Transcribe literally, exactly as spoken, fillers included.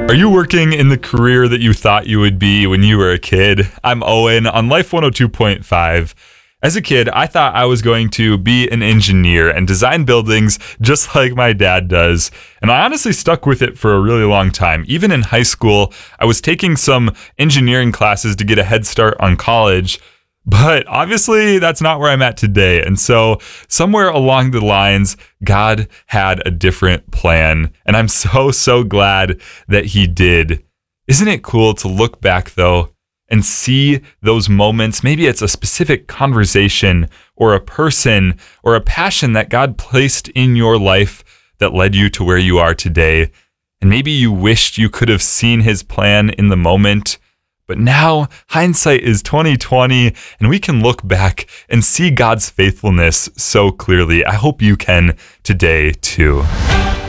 Are you working in the career that you thought you would be when you were a kid? I'm Owen on Life one oh two point five. As a kid, I thought I was going to be an engineer and design buildings just like my dad does. And I honestly stuck with it for a really long time. Even in high school, I was taking some engineering classes to get a head start on college. But obviously, that's not where I'm at today. And so somewhere along the lines, God had a different plan. And I'm so, so glad that he did. Isn't it cool to look back, though, and see those moments? Maybe it's a specific conversation or a person or a passion that God placed in your life that led you to where you are today. And maybe you wished you could have seen his plan in the moment. But now hindsight is twenty twenty, and we can look back and see God's faithfulness so clearly. I hope you can today too.